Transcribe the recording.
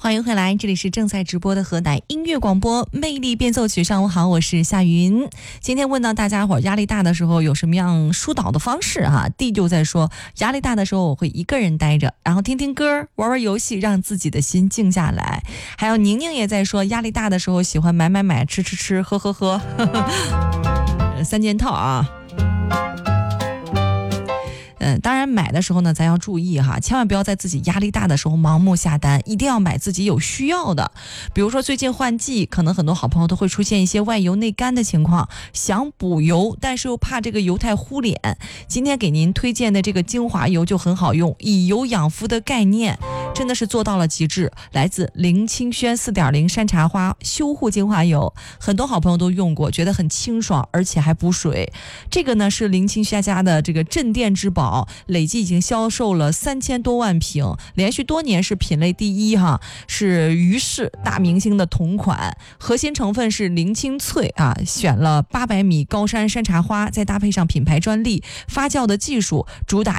欢迎回来，这里是正在直播的河南音乐广播魅力变奏曲。上午好，我是夏云。今天问到大家伙压力大的时候有什么样疏导的方式哈？D就在说，压力大的时候我会一个人待着，然后听听歌，玩玩游戏，让自己的心静下来。还有宁宁也在说，压力大的时候喜欢买，吃，喝，三件套啊。当然买的时候呢，咱要注意哈，千万不要在自己压力大的时候盲目下单，一定要买自己有需要的。比如说最近换季，可能很多好朋友都会出现一些外油内干的情况，想补油，但是又怕这个油太糊脸。今天给您推荐的这个精华油就很好用，以油养肤的概念真的是做到了极致。来自林清轩 4.0 山茶花修护精华油，很多好朋友都用过，觉得很清爽，而且还补水。这个呢是林清轩家的这个镇店之宝，累计已经销售了3000多万瓶，连续多年是品类第一哈，是于氏大明星的同款。核心成分是林清萃啊，选了800米高山山茶花，再搭配上品牌专利发酵的技术，主打